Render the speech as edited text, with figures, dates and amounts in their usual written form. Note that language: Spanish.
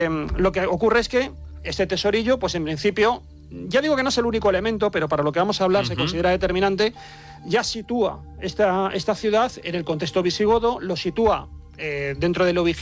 Lo que ocurre es que este tesorillo, pues en principio, ya digo que no es el único elemento, pero para lo que vamos a hablar se considera determinante, ya sitúa esta ciudad en el contexto visigodo, lo sitúa dentro de lo